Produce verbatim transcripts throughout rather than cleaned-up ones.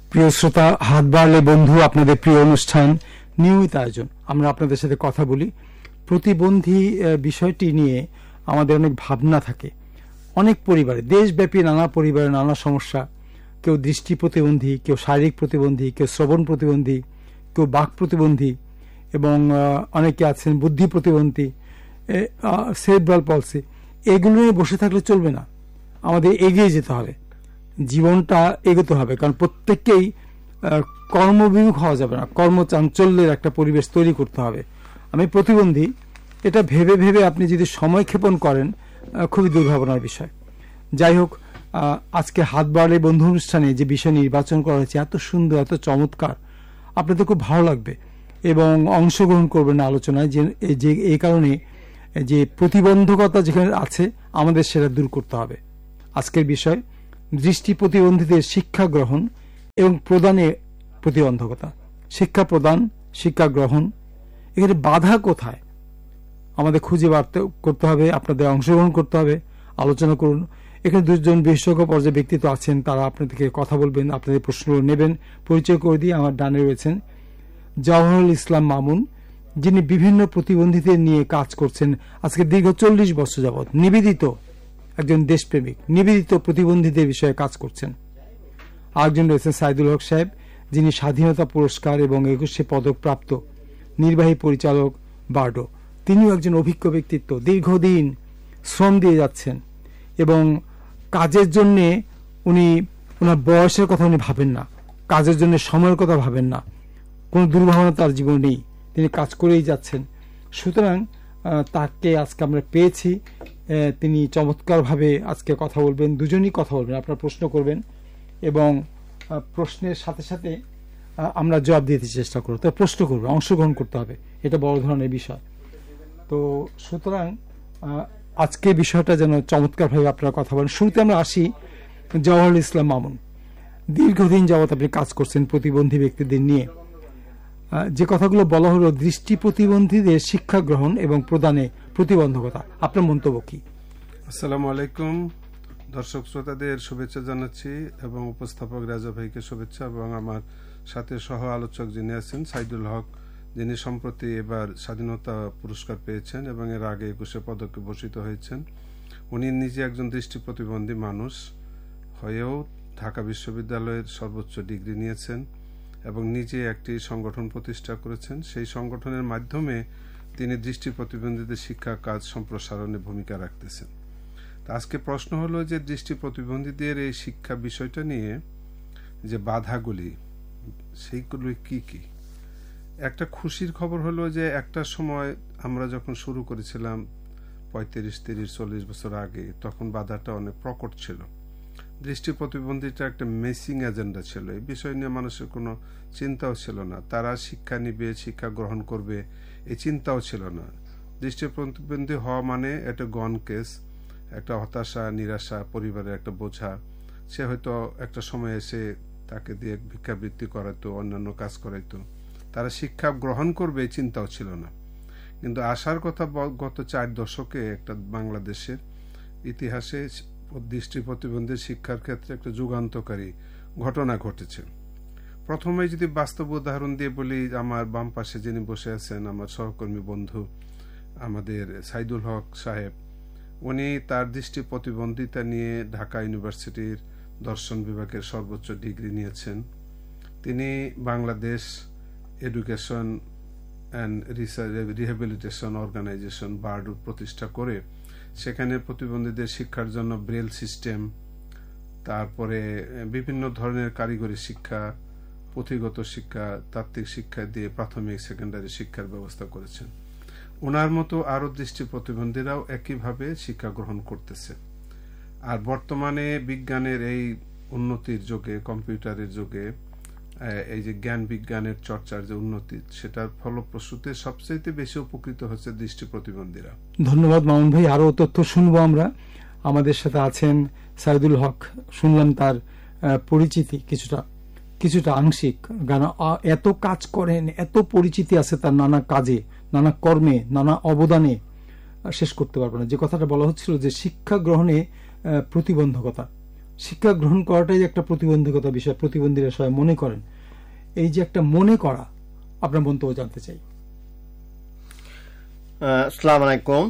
প্রিয় শ্রোতা, হাত বাড়লে বন্ধু আপনাদের প্রিয় অনুষ্ঠান নিয়মিত আয়োজন। আমরা আপনাদের সাথে কথা বলি। প্রতিবন্ধী বিষয়টি নিয়ে আমাদের অনেক ভাবনা থাকে। অনেক পরিবারে, দেশব্যাপী নানা পরিবারে নানা সমস্যা। কেউ দৃষ্টি প্রতিবন্ধী, কেউ শারীরিক প্রতিবন্ধী, কেউ শ্রবণ প্রতিবন্ধী, কেউ বাক প্রতিবন্ধী, এবং অনেকে আছেন বুদ্ধি প্রতিবন্ধী, সেরেব্রাল পলসি। এগুলো নিয়ে বসে থাকলে চলবে না, আমাদের এগিয়ে যেতে হবে, জীবনটা এগোতে হবে। কারণ প্রত্যেককেই কর্মবিমুখ হওয়া যাবে না, কর্মচাঞ্চল্যের একটা পরিবেশ তৈরি করতে হবে। আমি প্রতিবন্ধী, এটা ভেবে ভেবে আপনি যদি সময় ক্ষেপণ করেন, খুবই দুর্ভাবনার বিষয়। যাই হোক, আজকে হাত বাড়লে বন্ধু অনুষ্ঠানে যে বিষয় নির্বাচন করা হয়েছে এত সুন্দর, এত চমৎকার, আপনাদের খুব ভালো লাগবে এবং অংশগ্রহণ করবেন আলোচনায়। যে এই কারণে যে প্রতিবন্ধকতা যেখানে আছে আমাদের সেটা দূর করতে হবে। আজকের বিষয় দৃষ্টি প্রতিবন্ধীদের শিক্ষা গ্রহণ এবং প্রদানে প্রতিবন্ধকতা। শিক্ষা প্রদান, শিক্ষা গ্রহণ, এখানে বাধা কোথায় আমাদের খুঁজে বার করতে হবে, আপনাদের অংশগ্রহণ করতে হবে, আলোচনা করুন। এখানে দুজন বিশেষজ্ঞ পর্যায়ে ব্যক্তিত্ব আছেন, তারা আপনাদেরকে কথা বলবেন, আপনাদের প্রশ্নগুলো নেবেন। পরিচয় করে দিয়ে আমার ডানে রয়েছেন জওহরুল ইসলাম মামুন, যিনি বিভিন্ন প্রতিবন্ধীদের নিয়ে কাজ করছেন আজকে দীর্ঘ চল্লিশ বছর যাবৎ। নিবেদিত একজন দেশপ্রেমিক, নিবেদিত প্রতিবন্ধীদের বিষয়ে কাজ করছেন। আরেকজন রয়েছেন সাইদুল হক সাহেব, যিনি স্বাধীনতা পুরস্কার এবং একুশে পদক প্রাপ্ত নির্বাহী পরিচালক বার্ডো। তিনিও একজন অভিজ্ঞ ব্যক্তিত্ব, দীর্ঘদিন শ্রম দিয়ে যাচ্ছেন এবং কাজের জন্যে উনি ওনার বয়সের কথা উনি ভাবেন না, কাজের জন্য সময়ের কথা ভাবেন না, কোনো দুর্ভাবনা তার জীবনে নেই, তিনি কাজ করেই যাচ্ছেন। সুতরাং তাকে আজকে আমরা পেয়েছি, তিনি চমৎকারভাবে আজকে কথা বলবেন। দুজনই কথা বলবেন, আপনারা প্রশ্ন করবেন এবং প্রশ্নের সাথে সাথে আমরা জবাব দিতে চেষ্টা করব। তাই প্রশ্ন করবে, অংশগ্রহণ করতে হবে, এটা বড় ধরনের বিষয়। তো সুতরাং আজকে বিষয়টা যেন চমৎকারভাবে আপনারা কথা বলেন। শুরুতে আমরা আসি জওহরুল ইসলাম মামুন। দীর্ঘদিন যাবৎ আপনি কাজ করছেন প্রতিবন্ধী ব্যক্তিদের নিয়ে। যে কথাগুলো বলা হলো দৃষ্টি প্রতিবন্ধীদের শিক্ষা গ্রহণ এবং প্রদানে প্রতিবন্ধকতা, আপনার মন্তব্য কি? আসসালামু আলাইকুম, দর্শক শ্রোতাদের শুভেচ্ছা জানাচ্ছি এবং উপস্থাপক রাজা ভাইকে শুভেচ্ছা, এবং আমার সাথে সহ আলোচক যিনি আছেন সাইদুল হক, যিনি সম্প্রতি এবার স্বাধীনতা পুরস্কার পেয়েছেন এবং এর আগে একুশে পদকে ভূষিত হয়েছেন। উনি নিজে একজন দৃষ্টি প্রতিবন্ধী মানুষ হয়েও ঢাকা বিশ্ববিদ্যালয়ের সর্বোচ্চ ডিগ্রি নিয়েছেন এবং নিজে একটি সংগঠন প্রতিষ্ঠা করেছেন। সেই সংগঠনের মাধ্যমে তিনি দৃষ্টি প্রতিবন্ধীদের শিক্ষা কাজ সম্প্রসারণে ভূমিকা রাখতেছেন। তা আজকে প্রশ্ন হলো যে দৃষ্টি প্রতিবন্ধীদের এই শিক্ষা বিষয়টা নিয়ে যে বাধাগুলি, সেইগুলি কি কি? একটা খুশির খবর হলো যে একটা সময় আমরা যখন শুরু করেছিলাম পঁয়ত্রিশ তিরিশ চল্লিশ বছর আগে, তখন বাধাটা অনেক প্রকট ছিল। দৃষ্টি প্রতিবন্ধীটা একটা মেসিং এজেন্ডা ছিল, এই বিষয় নিয়ে মানুষের কোনো চিন্তাও ছিল না। তারা শিক্ষা নিবে, শিক্ষা গ্রহণ করবে, এই চিন্তাও ছিল না। দৃষ্টি প্রতিবন্ধী হওয়া মানে একটা গন কেস, একটা হতাশা, নিরাশা, পরিবারের একটা বোঝা। সে হয়তো একটা সময় এসে তাকে দিয়ে ভিক্ষাবৃত্তি করাইতো, অন্যান্য কাজ করাইতো। তারা শিক্ষা গ্রহণ করবে এই চিন্তাও ছিল না। কিন্তু আসার কথা গত চার দশকে একটা বাংলাদেশের ইতিহাসে দৃষ্টি প্রতিবন্ধীর শিক্ষার ক্ষেত্রে একটা যুগান্তকারী ঘটনা ঘটেছে। প্রথমে যদি বাস্তব উদাহরণ দিয়ে বলি, আমার বাম পাশে যিনি বসে আছেন আমার সহকর্মী বন্ধু আমাদের সাইদুল হক সাহেব, উনি তার দৃষ্টি প্রতিবন্ধিতা নিয়ে ঢাকা ইউনিভার্সিটির দর্শন বিভাগের সর্বোচ্চ ডিগ্রি নিয়েছেন। তিনি Bangladesh education and research rehabilitation organisation বার্ডু প্রতিষ্ঠা করে সেখানে প্রতিবন্ধীদের শিক্ষার জন্য ব্রেল সিস্টেম, তারপরে বিভিন্ন ধরনের কারিগরি শিক্ষা, পুঁথিগত শিক্ষা, তাত্ত্বিক শিক্ষা দিয়ে প্রাথমিক সেকেন্ডারি শিক্ষার ব্যবস্থা করেছেন। ওনার মতো আরো দৃষ্টি প্রতিবন্ধীরাও একইভাবে শিক্ষা গ্রহণ করতেছে। আর বর্তমানে বিজ্ঞানের এই উন্নতির যুগে, কম্পিউটারের যুগে, এই যে জ্ঞান বিজ্ঞানের চর্চার যে উন্নতি, সেটার ফলপ্রসূতে সবচেয়ে বেশি উপকৃত হচ্ছে দৃষ্টি প্রতিবন্ধীরা। ধন্যবাদ মামুন ভাই। আরো তথ্য শুনবো আমরা। আমাদের সাথে আছেন সাইদুল হক। শুনলাম তার পরিচিতি কিছুটা কিছুটা আংশিক, গান এত কাজ করেন, এত পরিচিতি আছে তার নানা কাজে, নানা কর্মে, নানা অবদানে, শেষ করতে পারবো না। যে কথাটা বলা হচ্ছিল যে শিক্ষা গ্রহণে প্রতিবন্ধকতা, শিক্ষা গ্রহণ করাটাই একটা প্রতিবন্ধকতা বিষয়, প্রতিবন্ধীরা সবাই মনে করেন। এই যে একটা মনে করা, আপনার মন্তব্য জানতে চাই। আসসালামু আলাইকুম,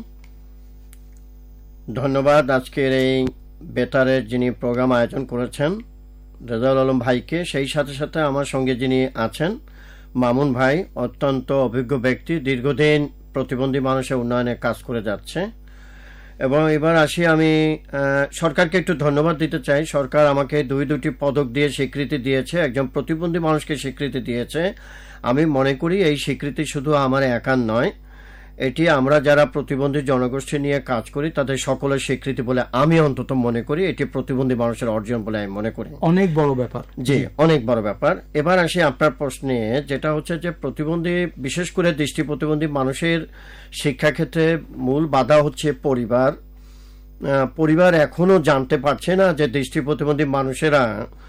ধন্যবাদ আজকের এই বেতারের যিনি প্রোগ্রাম আয়োজন করেছেন রেজাউল আলম ভাইকে, সেই সাথে সাথে আমার সঙ্গে যিনি আছেন মামুন ভাই, অত্যন্ত অভিজ্ঞ ব্যক্তি, দীর্ঘদিন প্রতিবন্ধী মানুষের উন্নয়নে কাজ করে যাচ্ছে। এবং এবার আসি, আমি সরকারকে একটু ধন্যবাদ দিতে চাই। সরকার আমাকে দুই দুটি পদক দিয়ে স্বীকৃতি দিয়েছে, একজন প্রতিবন্ধী মানুষকে স্বীকৃতি দিয়েছে। আমি মনে করি এই স্বীকৃতি শুধু আমার একার নয়, এটি আমরা যারা প্রতিবন্ধী জনগোষ্ঠী নিয়ে কাজ করি তাদের সকলের স্বীকৃতি বলে আমি অন্তত মনে করি। এটি প্রতিবন্ধী মানুষের অর্জন বলে আমি মনে করি। অনেক বড় ব্যাপার। জি, অনেক বড় ব্যাপার। এবার আসি আপনার প্রশ্নে, যেটা হচ্ছে যে প্রতিবন্ধী, বিশেষ করে দৃষ্টি প্রতিবন্ধী মানুষের শিক্ষাক্ষেত্রে মূল বাধা হচ্ছে পরিবার। পরিবার এখনো জানতে পারছে না যে দৃষ্টি প্রতিবন্ধী মানুষেরা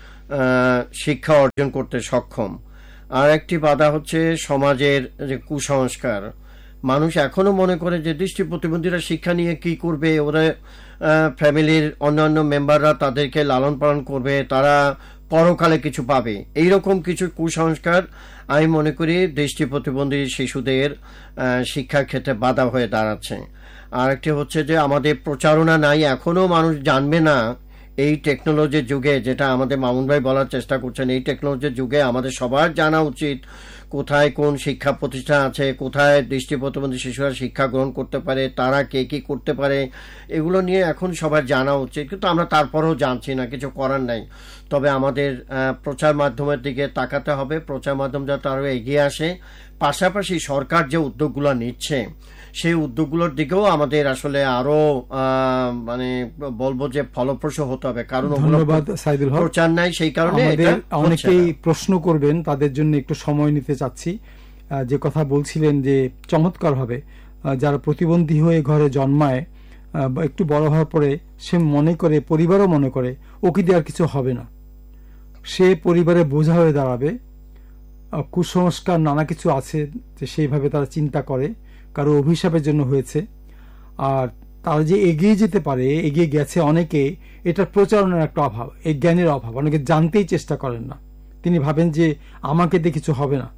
শিক্ষা অর্জন করতে সক্ষম। আর একটি বাধা হচ্ছে সমাজের যে কুসংস্কার। মানুষ এখনো মনে করে যে দৃষ্টি প্রতিবন্ধীরা শিক্ষা নিয়ে কি করবে, ওরা ফ্যামিলির অন্যান্য মেম্বাররা তাদেরকে লালন পালন করবে, তারা পরকালে কিছু পাবে, এইরকম কিছু কুসংস্কার আমি মনে করি দৃষ্টি প্রতিবন্ধী শিশুদের শিক্ষার ক্ষেত্রে বাধা হয়ে দাঁড়াচ্ছে। আর একটি হচ্ছে যে আমাদের প্রচারণা নাই, এখনো মানুষ জানবে না এই টেকনোলজির যুগে, যেটা আমাদের মামুন ভাই বলার চেষ্টা করছেন, এই টেকনোলজির যুগে আমাদের সবার জানা উচিত কোথায় কোন শিক্ষা প্রতিষ্ঠান আছে, কোথায় দৃষ্টি প্রতিবন্ধী শিশুরা শিক্ষা গ্রহণ করতে পারে, তারা কে কি করতে পারে, এগুলো নিয়ে এখন সবার জানা উচিত। কিন্তু আমরা তারপরেও জানছি না, কিছু করার নাই। তবে আমাদের প্রচার মাধ্যমের দিকে তাকাতে হবে, প্রচার মাধ্যম যাতে আরও এগিয়ে আসে। পাশাপাশি সরকার যে উদ্যোগগুলো নিচ্ছে সেই উদ্যোগগুলোর দিকেও আমাদের আসলে আরো মানে বলবো যে ফলপ্রসূ হতে হবে, কারণ ধন্যবাদ সাইদুল হক। প্রচার নাই, সেই কারণে অনেকেই প্রশ্ন করবেন, তাদের জন্য একটু সময় নিতে চাচ্ছি। যে কথা বলছিলেন যে চমৎকার ভাবে যারা প্রতিবন্ধী হয়ে ঘরে জন্মায়, একটু বড় হওয়ার পরে সে মনে করে, পরিবারও মনে করে ওকে দিয়ে আর কিছু হবে না, সে পরিবারে বোঝা হয়ে দাঁড়াবে। কুসংস্কার নানা কিছু আছে যে সেইভাবে তারা চিন্তা করে, কারো অভিশাপের জন্য হয়েছে। আর তারা যে এগিয়ে যেতে পারে, এগিয়ে গেছে অনেকে, এটার প্রচারণার একটা অভাব, এই জ্ঞানের অভাব, অনেকে জানতেই চেষ্টা করেন না। তিনি ভাবেন যে আমাকে দিয়ে কিছু হবে না।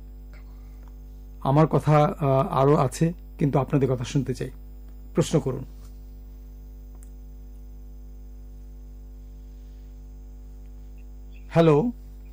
আমার কথা আরো আছে, কিন্তু আপনাদের কথা শুনতে চাই। প্রশ্ন করুন। হ্যালো।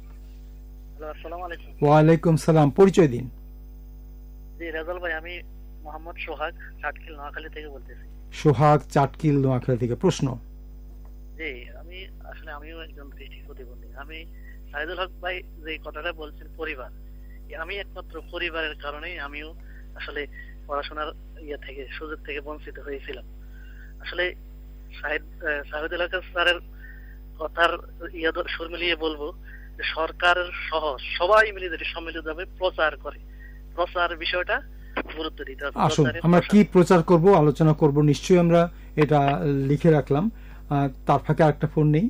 ওয়ালাইকুম সালাম, পরিচয় দিন। জি রেজাউল ভাই, আমি মোহাম্মদ সোহাগ, চাটকিল নোয়াখালী থেকে বলতেছি। সোহাগ, চাটকিল নোয়াখালী থেকে। প্রশ্ন। জি, আমি আসলে আমিও একজন দৃষ্টি প্রতিবন্ধী। আমি সাইদুল হক ভাই যে কথাটা বলছেন পরিবার, আমি একমাত্র পরিবারের কারণেই আমিও আসলে পড়াশোনার ইয়ে থেকে, সুযোগ থেকে বঞ্চিত হয়েছিলাম। আসলে সাইদুল হক স্যারের কথার ইয়ে সুর মিলিয়ে বলবো যে সরকার সহ সবাই মিলে যদি সম্মিলিতভাবে প্রচার করে, প্রচার বিষয়টা গুরুত্ব দিতে হবে। আসুন আমরা কি প্রচার করব আলোচনা করব, নিশ্চয়ই আমরা এটা লিখে রাখলাম। তার ফাঁকে আরেকটা ফোন নেই।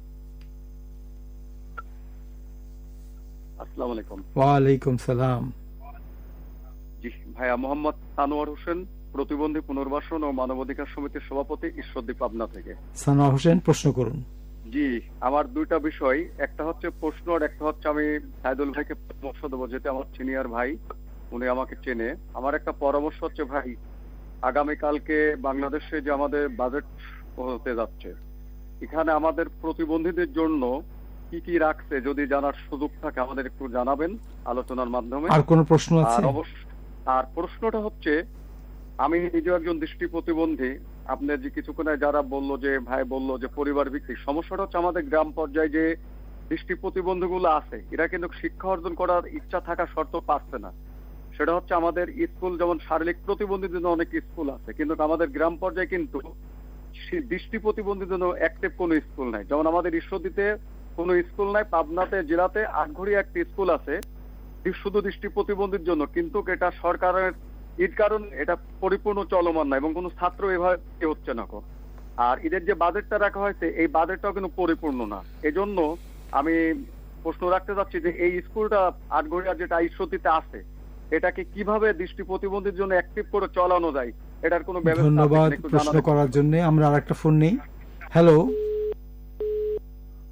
আসসালামু আলাইকুম। ওয়ালাইকুম সালাম। জি ভাইয়া, মোহাম্মদ সানোয়ার হোসেন, প্রতিবন্ধী পুনর্বাসন ও মানবাধিকার সমিতির সভাপতি, ঈশ্বরদী, পাবনা থেকে। সানোয়ার হোসেন, প্রশ্ন করুন। জি, আমার দুইটা বিষয়, একটা হচ্ছে প্রশ্ন আর একটা হচ্ছে আমি সাইদুল ভাইকে পরামর্শ দেবো, যেটা আমার সিনিয়র ভাই, উনি আমাকে চেনে। আমার একটা পরামর্শ হচ্ছে ভাই, আগামীকালকে বাংলাদেশে যে আমাদের বাজেট হতে যাচ্ছে, এখানে আমাদের প্রতিবন্ধীদের জন্য কি কি রাখছে যদি জানার সুযোগ থাকে আমাদের একটু জানাবেন আলোচনার মাধ্যমে। আর কোন প্রশ্ন আছে? আর অবশ্য আর প্রশ্নটা হচ্ছে, আমি নিজে একজন দৃষ্টি প্রতিবন্ধী। আপনি যে কিছুক্ষণ যারা বললো যে ভাই বললো যে পরিবার ভিত্তিক, সমস্যাটা হচ্ছে আমাদের গ্রাম পর্যায়ে যে দৃষ্টি প্রতিবন্ধী গুলো আছে, এরা কিন্তু শিক্ষা অর্জন করার ইচ্ছা থাকা সত্ত্বেও পারছে না। সেটা হচ্ছে আমাদের স্কুল, যেমন শারীরিক প্রতিবন্ধীর জন্য অনেক স্কুল আছে, কিন্তু আমাদের গ্রাম পর্যায়ে কিন্তু দৃষ্টি প্রতিবন্ধীর জন্য অ্যাক্টিভ কোনো স্কুল নাই। যেমন আমাদের ঈশ্বরদীতে কোনো স্কুল নাই, পাবনাতে জেলাতে আটঘরিয়া একটি স্কুল আছে শুধু দৃষ্টি প্রতিবন্ধীর জন্য, কিন্তু এটা সরকারের ঈদ কারণ এটা পরিপূর্ণ চলমান না এবং কোনো ছাত্র এভাবে হচ্ছে না। আর ঈদের যে বাজেটটা রাখা হয়েছে, এই বাজেটটাও কিন্তু পরিপূর্ণ না। এজন্য আমি প্রশ্ন রাখতে চাচ্ছি যে এই স্কুলটা আটঘরিয়া যেটা ঈশ্বরদীতে আছে, এটাকে কিভাবে দৃষ্টি প্রতিবন্ধীর জন্য অ্যাক্টিভ করে চালানো যায়, এটার কোনো ব্যবস্থা? ধন্যবাদ প্রশ্ন করার জন্য। আমরা আরেকটা ফোন নেই। হ্যালো।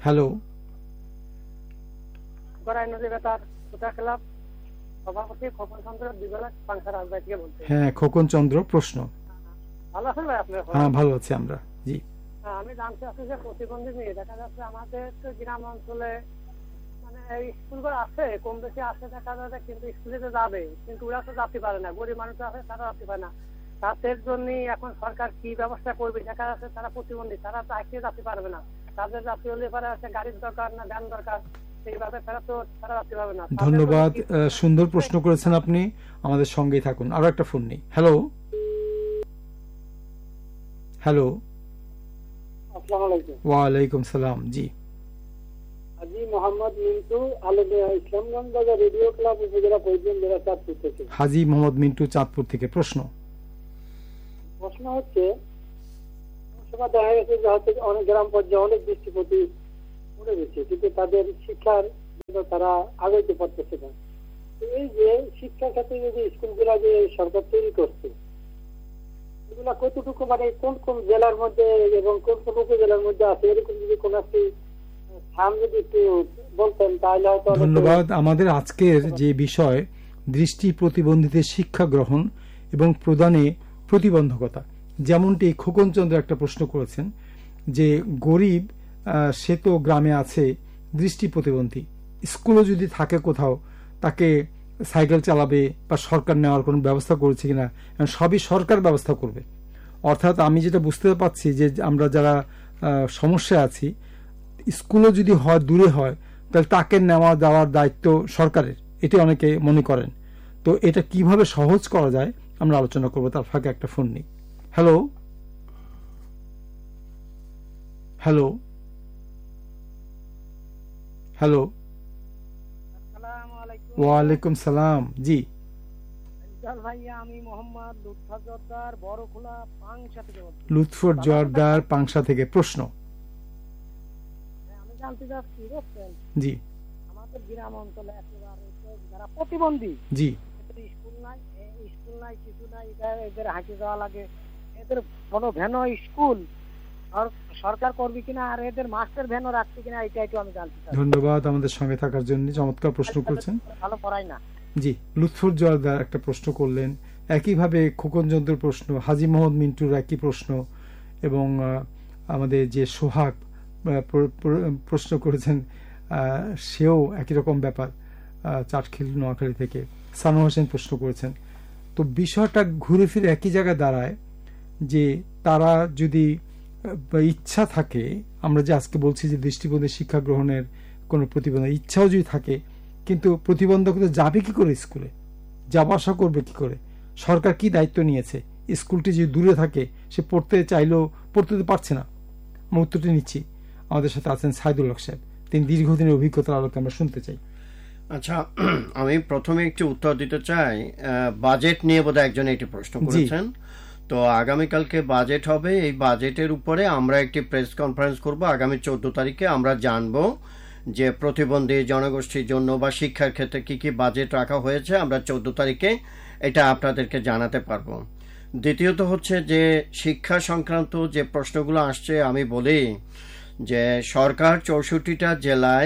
হ্যালো, সভাপতি খোকন চন্দ্র দিগলা পাংশা রাজবাড়ি থেকে বলছি। হ্যাঁ খোকন চন্দ্র, প্রশ্ন। ভালো আছেন ভাই আপনি? হ্যাঁ ভালো আছি আমরা। জি, আমি জানতে চাচ্ছি যে প্রতিবন্ধী নিয়ে দেখা যাচ্ছে আমাদের তো গ্রাম অঞ্চলে মানে এই স্কুলগুলো আছে, কম বেশি আছে দেখা যাচ্ছে, কিন্তু স্কুলে তো যাবে, কিন্তু ওরা তো যাতে পারে না, গরিব মানুষ আছে তারা যাতে পারে না। তাদের জন্য এখন সরকার কি ব্যবস্থা করবে? দেখা যাচ্ছে তারা প্রতিবন্ধী, তারা তো আজকে যেতে পারবে না, তাদের জাতীয় হলে পারে আছে গাড়ির দরকার না ভ্যান দরকার, সেইভাবে তারা তো তারা যাতে পারবে না। ধন্যবাদ, সুন্দর প্রশ্ন করেছেন আপনি, আমাদের সঙ্গেই থাকুন। আরো একটা ফোন নেই। হ্যালো, হ্যালো, আসসালামু আলাইকুম। ওয়ালাইকুম সালাম। জি, হাজি মোহাম্মদ মিন্টু আলমিয়া, ইসলামগঞ্জ বাজার রেডিও ক্লাব উপজেলা পরিজন জেলা চাঁদপুর থেকে। হাজি মোহাম্মদ মিন্টু, চাঁদপুর থেকে। প্রশ্ন। প্রশ্ন হচ্ছে, সবার দেখা গেছে যে হচ্ছে অনেক গ্রাম পর্যায়ে অনেক দৃষ্টিপতি পড়ে গেছে, কিন্তু তাদের শিক্ষার জন্য তারা আগাইতে পারতেছে না। এই যে শিক্ষা ক্ষেত্রে যে স্কুলগুলা যে সরকার তৈরি করছে, এগুলা কতটুকু মানে কোন কোন জেলার মধ্যে এবং কোন কোন উপজেলার মধ্যে আছে, এরকম যদি কোন একটি স্থান যদি একটু বলতেন তাহলে হয়তো। ধন্যবাদ। আমাদের আজকের যে বিষয় দৃষ্টি প্রতিবন্ধীদের শিক্ষা গ্রহণ এবং প্রদানে প্রতিবন্ধকতা, যেমনটি খোকন চন্দ্র একটা প্রশ্ন করেছেন যে গরিব সে তো গ্রামে আছে, দৃষ্টি প্রতিবন্ধী স্কুলও যদি থাকে কোথাও, তাকে সাইকেল চালাবে বা সরকার নেওয়ার কোনো ব্যবস্থা করেছে কিনা, সবই সরকার ব্যবস্থা করবে। অর্থাৎ আমি যেটা বুঝতে পারছি যে আমরা যারা সমস্যা আছি, স্কুলও যদি হয় দূরে হয়, তাহলে তাকে নেওয়া দেওয়ার দায়িত্ব সরকারের, এটি অনেকে মনে করেন। তো এটা কিভাবে সহজ করা যায় আমরা আলোচনা করবো। তার ফাঁকে একটা ফোন নেই। হ্যালো, হ্যালো, হ্যালো, ওয়ালাইকুম সালাম। জি, ভাইয়া আমি মোহাম্মদ লুৎফর জোয়ারদার বড়খোলা পাংশা থেকে বলছি। লুৎফর জোয়ারদার পাংশা থেকে। প্রশ্ন। আমি জানতে চাচ্ছি জি, আমাদের গ্রাম অঞ্চলে একেবারে যারা প্রতিবন্ধী, জি, স্কুল নাই, স্কুল নাই, কিছু নাই, এদের হাঁটে যাওয়া লাগে, এদের কোনো ভ্যান স্কুল সরকার করবে কিনা, আর এদের মাস্টার ভ্যানও রাখছে কিনা, এটা একটু আমি জানতে চাই। ধন্যবাদ আমাদের সঙ্গে থাকার জন্য, চমৎকার প্রশ্ন করেছেন। ভালো পড়ায় না। জি, লুৎফর জোয়ারদার একটা প্রশ্ন করলেন, একইভাবে খোকন চন্দ্রের প্রশ্ন, হাজি মোহাম্মদ মিন্টুর একই প্রশ্ন, এবং আমাদের যে সোহাগ প্রশ্ন করেছেন সেও একই রকম ব্যাপার, চাটখিল নোয়াখালী থেকে। সানু হোসেন প্রশ্ন করেছেন। তো বিষয়টা ঘুরে ফিরে একই জায়গায় দাঁড়ায় যে তারা যদি ইচ্ছা থাকে, আমরা যে আজকে বলছি যে দৃষ্টিপ্রতিবন্ধী শিক্ষা গ্রহণের কোনো প্রতিবন্ধক ইচ্ছাও যদি থাকে, কিন্তু প্রতিবন্ধকতা যাবে কি করে স্কুলে, যাওয়া আসা করবে কি করে, সরকার কি দায়িত্ব নিয়েছে? স্কুলটি যদি দূরে থাকে, সে পড়তে চাইলেও পড়তে তো পারছে না। আমরা উত্তরটি নিচ্ছি। আমাদের সাথে আছেন সাইদুল হক সাহেব, তিনি দীর্ঘদিনের অভিজ্ঞতার আলোকে আমরা শুনতে চাই। আচ্ছা, আমি প্রথমে একটু উত্তর দিতে চাই। বাজেট নিয়ে বোধহয় একজন একটি প্রশ্ন করেছেন। তো আগামীকালকে বাজেট হবে, এই বাজেটের উপরে আমরা একটি প্রেস কনফারেন্স করব আগামী চোদ্দ তারিখে। আমরা জানবো যে প্রতিবন্ধী জনগোষ্ঠীর জন্য বা শিক্ষার ক্ষেত্রে কি কি বাজেট রাখা হয়েছে, আমরা চোদ্দ তারিখে এটা আপনাদেরকে জানাতে পারবো। দ্বিতীয়ত হচ্ছে যে শিক্ষা সংক্রান্ত যে প্রশ্নগুলো আসছে, আমি বলি যে সরকার চৌষট্টিটা জেলায়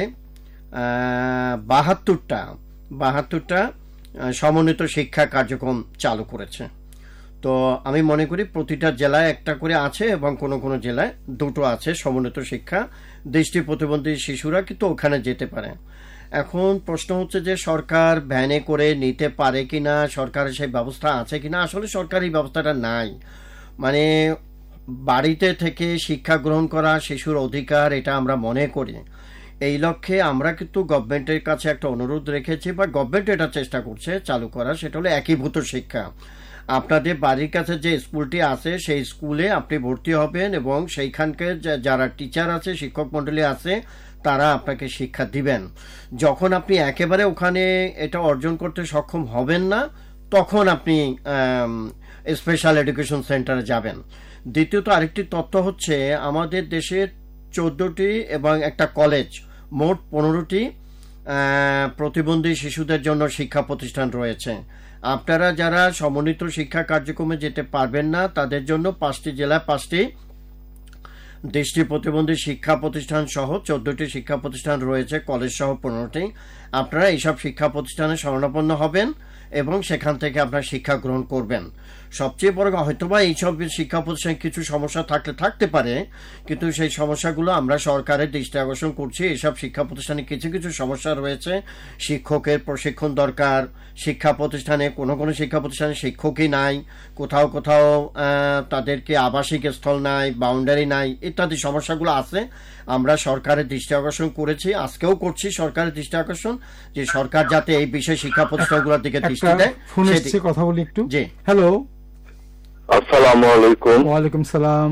বাহাত্তরটা বাহাত্তরটা সমন্বিত শিক্ষা কার্যক্রম চালু করেছে। তো আমি মনে করি প্রতিটা জেলায় একটা করে আছে এবং কোনো কোনো জেলায় দুটো আছে সমন্বিত শিক্ষা। দৃষ্টি প্রতিবন্ধী শিশুরা কিন্তু ওখানে যেতে পারে। এখন প্রশ্ন হচ্ছে যে সরকার ভ্যানে করে নিতে পারে কিনা, সরকারের সেই ব্যবস্থা আছে কিনা। আসলে সরকার এই ব্যবস্থাটা নাই। মানে বাড়িতে থেকে শিক্ষা গ্রহণ করা শিশুর অধিকার, এটা আমরা মনে করি। এই লক্ষ্যে আমরা কিন্তু গভর্নমেন্টের কাছে একটা অনুরোধ রেখেছি, বা গভর্নমেন্ট এটা চেষ্টা করছে চালু করা, সেটা হলো একীভূত শিক্ষা। আপনাদের বাড়ির কাছে যে স্কুলটি আছে সেই স্কুলে আপনি ভর্তি হবেন এবং সেইখানকার যারা টিচার আছে, শিক্ষক মণ্ডলী আছে, তারা আপনাকে শিক্ষা দিবেন। যখন আপনি একেবারে ওখানে এটা অর্জন করতে সক্ষম হবেন না, তখন আপনি স্পেশাল এডুকেশন সেন্টারে যাবেন। দ্বিতীয়ত আরেকটি তথ্য হচ্ছে, আমাদের দেশে চোদ্দটি এবং একটা কলেজ, মোট পনেরোটি প্রতিবন্ধী শিশুদের জন্য শিক্ষা প্রতিষ্ঠান রয়েছে। আপনারা যারা সমন্বিত শিক্ষা কার্যক্রমে যেতে পারবেন না, তাদের জন্য পাঁচটি জেলায় পাঁচটি দৃষ্টি প্রতিবন্ধী শিক্ষা প্রতিষ্ঠান সহ চোদ্দটি শিক্ষা প্রতিষ্ঠান রয়েছে, কলেজ সহ পনেরোটি। আপনারা এইসব শিক্ষা প্রতিষ্ঠানে শরণাপন্ন হবেন এবং সেখান থেকে আপনারা শিক্ষা গ্রহণ করবেন। সবচেয়ে বড় হয়তোবা এইসব শিক্ষা প্রতিষ্ঠানে কিছু সমস্যা থাকলে থাকতে পারে, কিন্তু সেই সমস্যাগুলো আমরা সরকারের দৃষ্টি আকর্ষণ করছি। এইসব শিক্ষা প্রতিষ্ঠানে কিছু কিছু সমস্যা রয়েছে, শিক্ষকের প্রশিক্ষণ দরকার, শিক্ষা প্রতিষ্ঠানে কোনো কোনো শিক্ষা প্রতিষ্ঠানে শিক্ষকই নাই, কোথাও কোথাও তাদেরকে আবাসিক স্থল নাই, বাউন্ডারি নাই, ইত্যাদি সমস্যাগুলো আছে। আমরা সরকারের দৃষ্টি আকর্ষণ করেছি, আজকেও করছি সরকারের দৃষ্টি আকর্ষণ, যে সরকার যাতে এই বিষয়ে শিক্ষা প্রতিষ্ঠানগুলোর দিকে দৃষ্টি দেয়। ফোন এসেছে, কথা বলি একটু। জি, হ্যালো, আসসালামু আলাইকুম। ওয়ালাইকুম সালাম।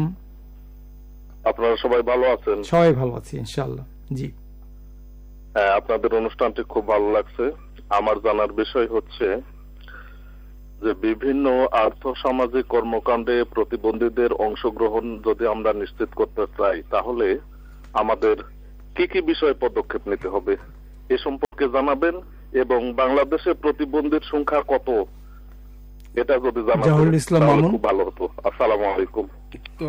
আপনারা সবাই ভালো আছেন? সবাই ভালো আছি ইনশাআল্লাহ। জি, হ্যাঁ, আপনাদের অনুষ্ঠানটি খুব ভালো লাগছে। আমার জানার বিষয় হচ্ছে যে বিভিন্ন আর্থ সামাজিক কর্মকাণ্ডে প্রতিবন্ধীদের অংশগ্রহণ যদি আমরা নিশ্চিত করতে চাই, তাহলে আমাদের কি কি বিষয়ে পদক্ষেপ নিতে হবে এ সম্পর্কে জানাবেন, এবং বাংলাদেশে প্রতিবন্ধীর সংখ্যা কত এটা যদি জানাবেন খুব ভালো হতো। আসসালামু আলাইকুম। তো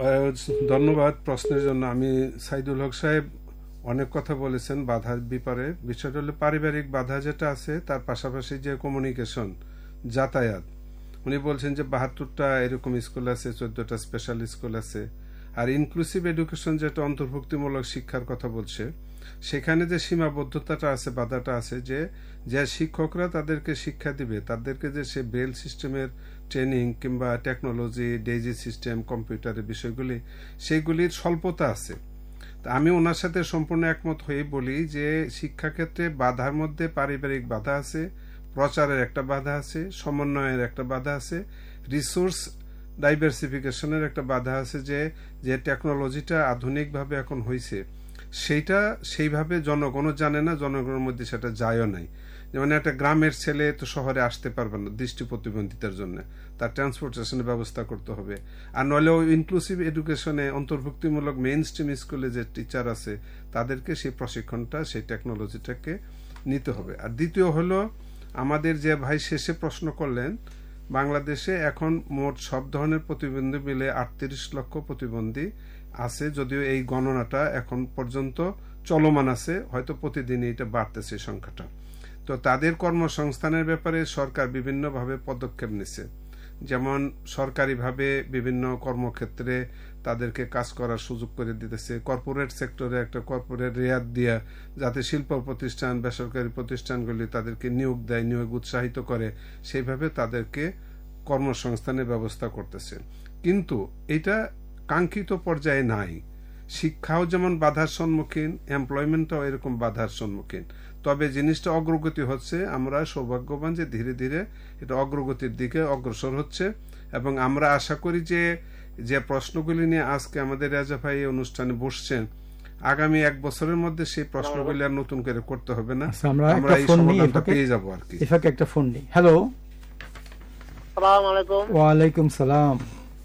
ধন্যবাদ প্রশ্নের জন্য। আমি সাইদুল হক সাহেব অনেক কথা বলেছেন বাধার ব্যাপারে। বিষয়টা হলো পারিবারিক বাধা যেটা আছে, তার পাশাপাশি যে কমিউনিকেশন, যাতায়াত। উনি বলছেন যে বাহাত্তরটা এরকম স্কুল আছে, চোদ্দটা স্পেশাল স্কুল আছে। আর ইনক্লুসিভ এডুকেশন যেটা অন্তর্ভুক্তিমূলক শিক্ষার কথা বলছে, সেখানে যে সীমাবদ্ধতাটা আছে, বাধাটা আছে, যে যে শিক্ষকরা তাদেরকে শিক্ষা দিবে তাদেরকে যে সে ব্রেল সিস্টেমের ট্রেনিং কিংবা টেকনোলজি, ডেজি সিস্টেম, কম্পিউটারের বিষয়গুলি, সেগুলির স্বল্পতা আছে। আমি ওনার সাথে সম্পূর্ণ একমত হয়ে বলি যে শিক্ষাক্ষেত্রে বাধার মধ্যে পারিবারিক বাধা আছে, প্রচারের একটা বাধা আছে, সমন্বয়ের একটা বাধা আছে, রিসোর্স ডাইভার্সিফিকেশনের একটা বাধা আছে। যে যে টেকনোলজিটা আধুনিকভাবে এখন হয়েছে, সেইটা সেইভাবে জনগণও জানে না, জনগণের মধ্যে সেটা যায়ও নাই। যেমন একটা গ্রামের ছেলে তো শহরে আসতে পারবে না দৃষ্টি প্রতিবন্ধিতার জন্য, তার ট্রান্সপোর্টেশনের ব্যবস্থা করতে হবে। আর নইলেও ইনক্লুসিভ এডুকেশনে অন্তর্ভুক্তিমূলক মেইন স্ট্রিম স্কুলে যে টিচার আছে, তাদেরকে সেই প্রশিক্ষণটা, সেই টেকনোলজিটাকে নিতে হবে। আর দ্বিতীয় হলো, আমাদের যে ভাই শেষে প্রশ্ন করলেন, বাংলাদেশে এখন মোট সব ধরনের প্রতিবন্ধী মিলে আটত্রিশ লক্ষ প্রতিবন্ধী আছে, যদিও এই গণনাটা এখন পর্যন্ত চলমান আছে, হয়তো প্রতিদিনই এটা বাড়তেছে সংখ্যাটা। তো তাদের কর্মসংস্থানের ব্যাপারে সরকার বিভিন্নভাবে পদক্ষেপ নিছে। যেমন সরকারিভাবে বিভিন্ন কর্মক্ষেত্রে তাদেরকে কাজ করার সুযোগ করে দিতেছে, কর্পোরেট সেক্টরে একটা কর্পোরেট রেয়াত দিয়া যাতে শিল্প প্রতিষ্ঠান, বেসরকারি প্রতিষ্ঠানগুলি তাদেরকে নিয়োগ দেয়, নিয়োগ উৎসাহিত করে, সেইভাবে তাদেরকে কর্মসংস্থানের ব্যবস্থা করতেছে। কিন্তু এটা কাঙ্ক্ষিত পর্যায়ে নাই। শিক্ষাও যেমন বাধার সম্মুখীন, এমপ্লয়মেন্টও এরকম বাধার সম্মুখীন। তবে জিনিসটা অগ্রগতি হচ্ছে, আমরা সৌভাগ্যবান যে ধীরে ধীরে এটা অগ্রগতির দিকে অগ্রসর হচ্ছে। এবং আমরা আশা করি যে যে প্রশ্নগুলি নিয়ে আজকে আমাদের রাজা ভাই অনুষ্ঠানে বসছেন, আগামী এক বছরের মধ্যে সেই প্রশ্নগুলি আর নতুন করে করতে হবে না, আমরা এই সমাধানটা পেয়ে যাবো আর কি। এফাকে একটা ফোন নেই। হ্যালো, আসসালামু আলাইকুম। ওয়ালাইকুম সালাম।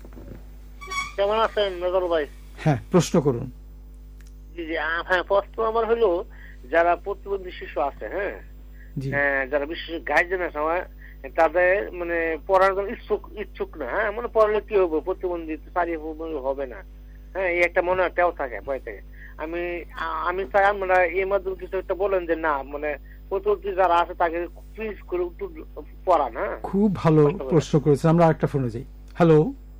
কেমন আছেন নজর ভাই? হ্যাঁ, প্রশ্ন করুন। জি জি, হ্যাঁ, প্রশ্ন আমার হলো, যারা প্রতিবন্ধী শিশু আছে, হ্যাঁ, যারা বিশেষ গার্জেন আছে, তাদের মানে পড়ার জন্য ইচ্ছুক ইচ্ছুক না, হ্যাঁ, মানে পড়ালে কি হবে, প্রতিবন্ধী সারি হবে না, হ্যাঁ, এই একটা মনে একটাও থাকে ভয় থেকে। আমি আমি চাই আমরা এই মাধ্যমে কিছু একটা বলেন যে না, মানে প্রতিবন্ধী যারা আছে তাকে প্লিজ করে একটু পড়ান। হ্যাঁ, খুব ভালো প্রশ্ন করেছেন। আমরা একটা ফোনে যাই। হ্যালো,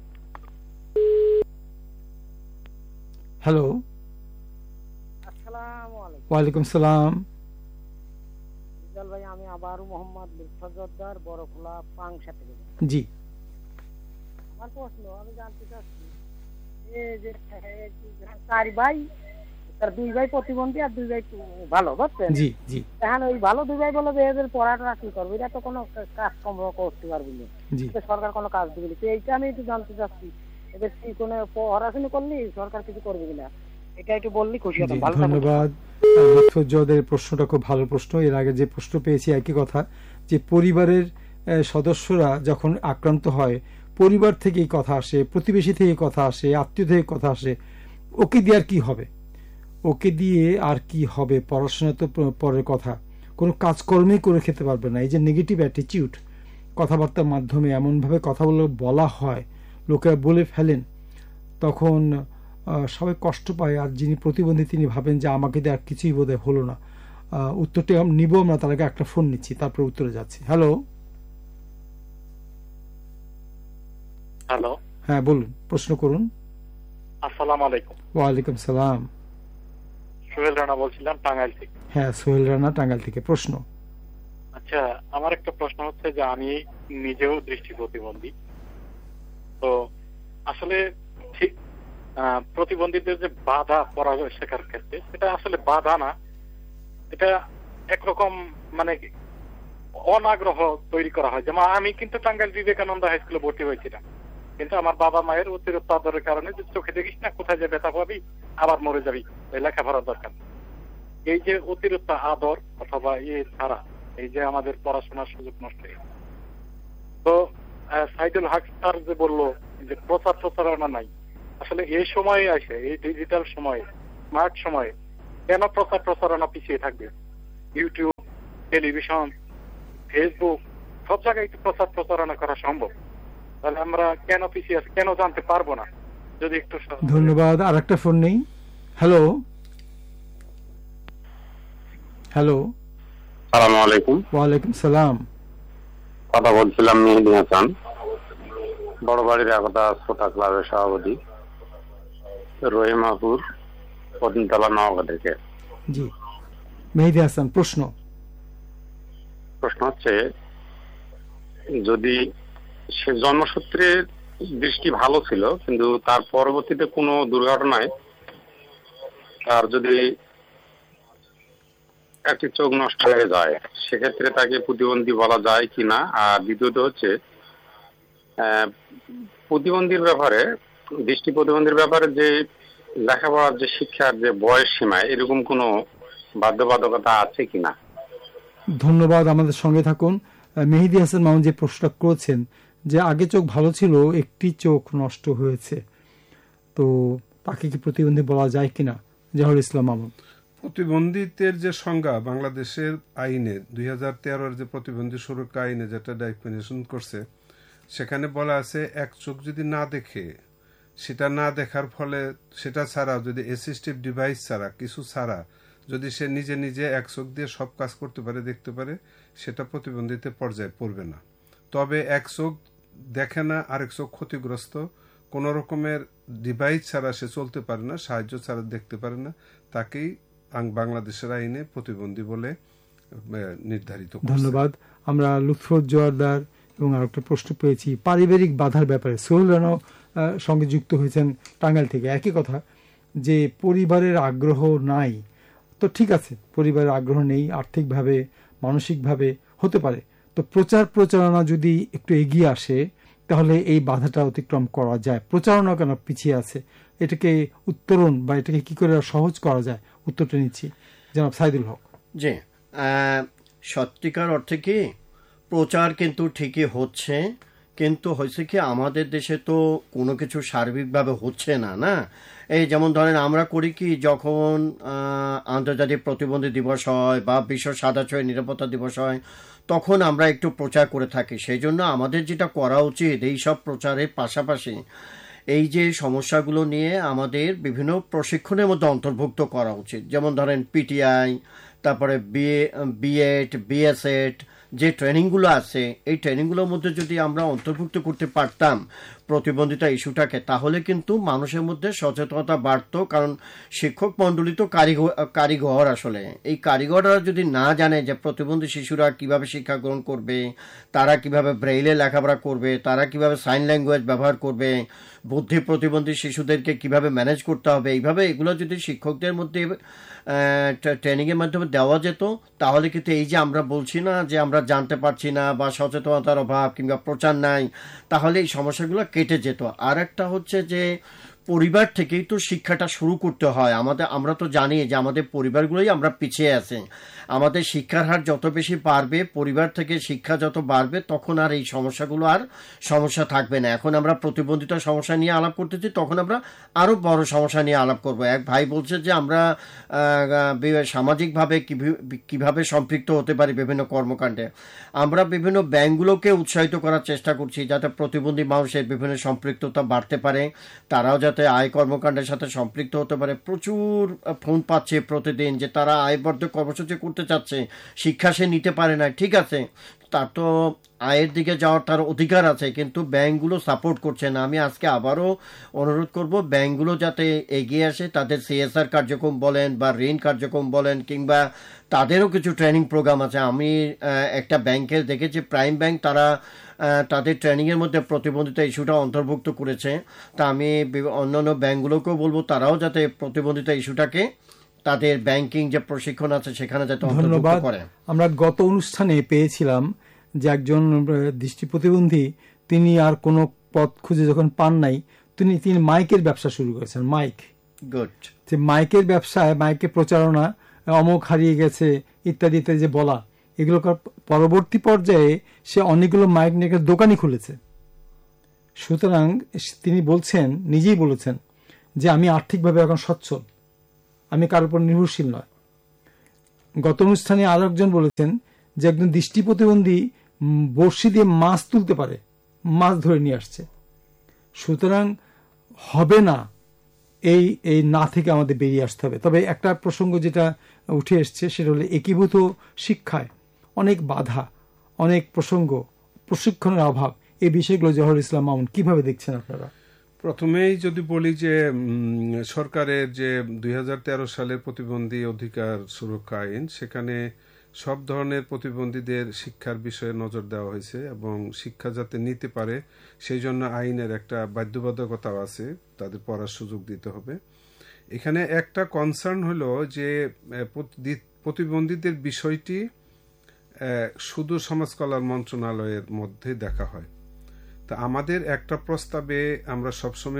হ্যালো, আসসালামু আলাইকুম। ওয়ালাইকুম সালাম। রিজাল ভাই, আমি আবারও মোহাম্মদ লুৎফর জর্দার, বড়খোলা পাংশা থেকে। জি, আমার প্রশ্ন, আমি জানতে চাচ্ছি এই যে চার ভাই, তার দুই ভাই প্রতিবন্ধী আর দুই ভাই ভালো, বুঝছেন? জি জি। এখন ওই ভালো দুই ভাই বলে যে এদের পড়াটা কি করবে, এটা তো কোনো কাজ কম করতে পারবে না, সরকার কোনো কাজ দিবে না। এইটা আমি একটু জানতে চাচ্ছি, এদের কি কোনো পড়াশোনা করলে সরকার কিছু করবে কিনা, এটা একটু বললে খুশি হতাম। ধন্যবাদ। লুৎফর, প্রশ্নটা খুব ভালো প্রশ্ন। এর আগে যে প্রশ্ন পেয়েছি একই কথা, যে পরিবারের সদস্যরা যখন আক্রান্ত হয়, পরিবার থেকেই কথা আসে, প্রতিবেশী থেকে কথা আসে, আত্মীয় থেকে কথা আসে, ওকে দিয়ে আর কি হবে, ওকে দিয়ে আর কি হবে, পড়াশোনা তো পরের কথা, কোনো কাজকর্মেই করে খেতে পারবে না। এই যে নেগেটিভ অ্যাটিটিউড, কথাবার্তার মাধ্যমে এমনভাবে কথা বলে বলা হয়, লোকেরা বলে ফেলেন, তখন আহ, সবাই কষ্ট পায়, আর যিনি প্রতিবন্ধী তিনি ভাবেন যে আমাকে দিয়ে আর কিছুই বোধহয় হলো না। আহ, উত্তরটি আম- নিব আমরা, তার আগে একটা ফোন নিচ্ছি, তারপর উত্তরে যাচ্ছি। হ্যালো, হ্যালো, হ্যাঁ বলুন, প্রশ্ন করুন। আসসালামু আলাইকুম। ওয়ালাইকুম সালাম। সোহেল রানা বলছিলাম টাঙ্গাইল থেকে। হ্যাঁ, সোহেল রানা, টাঙ্গাইল থেকে। প্রশ্ন। আচ্ছা, আমার একটা প্রশ্ন হচ্ছে যে আমি নিজেও দৃষ্টি প্রতিবন্ধী, তো আসলে ঠিক আহ, প্রতিবন্ধীদের যে বাধা পড়া শেখার ক্ষেত্রে, সেটা আসলে বাধা না, এটা একরকম মানে অনাগ্রহ তৈরি করা হয়। যেমন আমি কিন্তু টাঙ্গাইল বিবেকানন্দ হাই স্কুলে ভর্তি হয়েছিলাম, কিন্তু আমার বাবা মায়ের অতিরিক্ত আদরের কারণে যে চোখে দেখিস না, কোথায় যে ব্যথা পাবি আবার মরে যাবি, এই লেখাপড়ার দরকার। এই যে অতিরিক্ত আদর অথবা এ ছাড়া এই যে আমাদের পড়াশোনার সুযোগ নষ্ট হয়ে গেছে। তো আহ, সাইদুল হক স্যার যে বললো যে প্রচার প্রচারণা নাই, আসলে এই সময়ে আসে, এই ডিজিটাল সময়ে, স্মার্ট সময়ে কেন প্রচার প্রচারণা পিছিয়ে থাকবে? ইউটিউব, টেলিভিশন, ফেসবুক, সব জায়গায় একটু প্রচার প্রচারণা করা সম্ভব, তাহলে আমরা কেন পিছিয়ে আছি, কেন জানতে পারবো না? যদি একটু সহজ- ধন্যবাদ। আর একটা ফোন নেই। Hello, hello. সালামু আলাইকুম। ওয়ালাইকুম সালাম। কথা বলছিলাম মেহেদি হাসান, বড় বাড়ির একতা শ্রোতা ক্লাবের সভাপতি, রহিমাপুর পতিনতলা নওগাঁ থেকে। জি, মেহেদি হাসান, প্রশ্ন। প্রশ্ন হচ্ছে, যদি সে জন্মসূত্রে দৃষ্টি ভালো ছিল কিন্তু তার পরবর্তীতে কোনো দুর্ঘটনায় তার যদি একটি চোখ নষ্ট হয়ে যায়, সেক্ষেত্রে তাকে প্রতিবন্ধী বলা যায় কিনা? আর দ্বিতীয়ত হচ্ছে, আহ, প্রতিবন্ধীর ব্যাপারে, দৃষ্টি প্রতিবন্ধীর ব্যাপারে যে লেখাপড়ার যে শিক্ষার যে বয়স সীমায় এরকম কোনো বাধ্যবাধকতা আছে কিনা? ধন্যবাদ, আমাদের সঙ্গে থাকুন। আহ, মেহেদি হাসান মামুন যে প্রশ্নটা করেছেন যে আগে চোখ ভালো ছিল, একটি চোখ নষ্ট হয়েছে, তো তাকে কি প্রতিবন্ধী বলা যায় কিনা? জাহুল ইসলাম মামুন। প্রতিবন্ধিতের যে সংজ্ঞা বাংলাদেশের আইনে দুই হাজার তেরোর যে প্রতিবন্ধী সুরক্ষা আইনে যেটা ডেফিনেশন করছে, সেখানে বলা আছে এক চোখ যদি না দেখে, সেটা না দেখার ফলে সেটা ছাড়া যদি অ্যাসিস্টিভ ডিভাইস ছাড়া কিছু ছাড়া যদি সে নিজে নিজে এক চোখ দিয়ে সব কাজ করতে পারে, দেখতে পারে, সেটা প্রতিবন্ধিতের পর্যায়ে পড়বে না। তবে এক চোখ দেখে না, আরেক চোখ ক্ষতিগ্রস্ত, কোন রকমের ডিভাইস ছাড়া সে চলতে পারে না, সাহায্য ছাড়া দেখতে পারে না, তাকেই বাংলাদেশের আইনে প্রতিবন্ধী বলে নির্ধারিত। ধন্যবাদ। আমরা লুৎফর জোয়ারদার এবং আরেকটা প্রশ্ন পেয়েছি পারিবারিক বাধার ব্যাপারে। সোহেল রানাও সঙ্গে যুক্ত হয়েছেন টাঙ্গাইল থেকে। একই কথা, যে পরিবারের আগ্রহ নাই, তো ঠিক আছে, পরিবারের আগ্রহ নেই, আর্থিকভাবে মানসিকভাবে হতে পারে, তো প্রচার প্রচারণা যদি একটু এগিয়ে আসে তাহলে এই বাধাটা অতিক্রম করা যায়। প্রচারণা কেন পিছিয়ে আছে, এটাকে উত্তরণ বা এটাকে কি করে সহজ করা যায়, উত্তরটা নিচ্ছি জনাব সাইদুল হক। জি, সত্যিকার অর্থে কি প্রচার কিন্তু ঠিকই হচ্ছে, কিন্তু হয়েছে কি আমাদের দেশে তো কোনো কিছু সার্বিকভাবে হচ্ছে না। না, এই যেমন ধরেন আমরা করি কি, যখন আন্তর্জাতিক প্রতিবন্ধী দিবস হয় বা বিশ্ব সাদাছয় নিরাপত্তা দিবস হয়, তখন আমরা একটু প্রচার করে থাকি। সেই জন্য আমাদের যেটা করা উচিত, এই সব প্রচারের পাশাপাশি এই যে সমস্যাগুলো নিয়ে আমাদের বিভিন্ন প্রশিক্ষণের মধ্যে অন্তর্ভুক্ত করা উচিত। যেমন ধরেন পিটিআই, তারপরে বিএ বিএড বিএসএড যে ট্রেনিংগুলো আছে, এই ট্রেনিংগুলোর মধ্যে যদি আমরা অন্তর্ভুক্ত করতে পারতাম প্রতিবন্ধিতা ইস্যুটাকে, তাহলে কিন্তু মানুষের মধ্যে সচেতনতা বাড়তো। কারণ শিক্ষক মণ্ডলী তো কারিগর কারিগর আসলে এই কারিগররা যদি না জানে যে প্রতিবন্ধী শিশুরা কিভাবে শিক্ষা গ্রহণ করবে, তারা কিভাবে ব্রেইলে লেখাপড়া করবে, তারা কিভাবে সাইন ল্যাঙ্গুয়েজ ব্যবহার করবে, বুদ্ধি প্রতিবন্ধী শিশুদেরকে কিভাবে ম্যানেজ করতে হবে, এইভাবে এগুলো যদি শিক্ষকদের মধ্যে ট্রেনিংয়ের মাধ্যমে দেওয়া যেত, তাহলে কিন্তু এই যে আমরা বলছি না যে আমরা জানতে পারছি না বা সচেতনতার অভাব কিংবা প্রচার নাই, তাহলে এই সমস্যাগুলো কেটে যেত। আর একটা হচ্ছে যে পরিবার থেকেই তো শিক্ষাটা শুরু করতে হয় আমাদের। আমরা তো জানি যে আমাদের পরিবারগুলোই আমরা পিছিয়ে আছি। আমাদের শিক্ষার হার যত বেশি বাড়বে, পরিবার থেকে শিক্ষা যত বাড়বে, তখন আর এই সমস্যাগুলো আর সমস্যা থাকবে না। এখন আমরা প্রতিবন্ধিতা সমস্যা নিয়ে আলাপ করতেছি, তখন আমরা আরো বড় সমস্যা নিয়ে আলাপ করব। এক ভাই বলছে যে আমরা সামাজিকভাবে কিভাবে সম্পৃক্ত হতে পারি বিভিন্ন কর্মকাণ্ডে। আমরা বিভিন্ন ব্যাংকগুলোকে উৎসাহিত করার চেষ্টা করছি যাতে প্রতিবন্ধী মানুষের বিভিন্ন সম্পৃক্ততা বাড়তে পারে, তারাও যাতে যাতে আয় কর্মকাণ্ডের সাথে সম্পৃক্ত হতে পারে। প্রচুর ফোন পাচ্ছে প্রতিদিন যে তারা আয়বর্ধক কর্মসূচি করতে চাচ্ছে, শিক্ষা সে নিতে পারে না, ঠিক আছে, তার তো আয়ের দিকে যাওয়ার তার অধিকার আছে, কিন্তু ব্যাংকগুলো সাপোর্ট করছে না। আমি আজকে আবারও অনুরোধ করব ব্যাংকগুলো যাতে এগিয়ে আসে, তাদের সিএসআর কার্যক্রম বলেন বা ঋণ কার্যক্রম বলেন, কিংবা তাদেরও কিছু ট্রেনিং প্রোগ্রাম আছে। আমি একটা ব্যাংকের দেখেছি, প্রাইম ব্যাংক, তারা তাদের ট্রেনিংয়ের মধ্যে প্রতিবন্ধিতা ইস্যুটা অন্তর্ভুক্ত করেছে। তা আমি অন্যান্য ব্যাংকগুলোকেও বলবো তারাও যাতে প্রতিবন্ধিতা ইস্যুটাকে তাদের ব্যাংকিং যে প্রশিক্ষণ আছে সেখানে যাতে অন্তর্ভুক্ত করে। আমরা গত অনুষ্ঠানে পেয়েছিলাম যে একজন দৃষ্টি প্রতিবন্ধী, তিনি আর কোনো পথ খুঁজে যখন পান নাই, তিনি তিনি মাইকের ব্যবসা শুরু করেছেন। মাইক, গুড, যে মাইকের ব্যবসায়, মাইকের প্রচারণা, অমুক হারিয়ে গেছে ইত্যাদি ইত্যাদি যে বলা, এগুলো পরবর্তী পর্যায়ে সে অনেকগুলো মাইক নিয়ে দোকানই খুলেছে। সুতরাং তিনি বলছেন, নিজেই বলেছেন যে আমি আর্থিকভাবে এখন সচ্ছল, আমি কারোর উপর নির্ভরশীল নয়। গত অনুষ্ঠানে আরো একজন বলেছেন যে একজন দৃষ্টি প্রতিবন্ধী বড়শি দিয়ে মাছ তুলতে পারে, মাছ ধরে নিয়ে আসছে। সুতরাং হবে না, এই এই না থেকে আমাদের বেরিয়ে আসতে হবে। তবে একটা প্রসঙ্গ যেটা উঠে এসছে সেটা হলো একীভূত শিক্ষায় অনেক বাধা, অনেক প্রসঙ্গ, প্রশিক্ষণের অভাব, এই বিষয়গুলো জহরুল ইসলাম মামুন কিভাবে দেখছেন আপনারা? প্রথমেই যদি বলি যে সরকারের যে দুই হাজার তেরো সালের প্রতিবন্ধী অধিকার সুরক্ষা আইন, সেখানে সব ধরনের প্রতিবন্ধীদের শিক্ষার বিষয়ে নজর দেওয়া হয়েছে এবং শিক্ষা যাতে নিতে পারে সেই জন্য আইনের একটা বাধ্যবাধকতাও আছে, তাদের পড়ার সুযোগ দিতে হবে। এখানে একটা কনসার্ন হলো যে প্রতিবন্ধীদের বিষয়টি শুধু সমাজ কল্যাণ মন্ত্রণালয়ের মধ্যে দেখা হয়। তা আমাদের একটা প্রস্তাবে আমরা সবসময়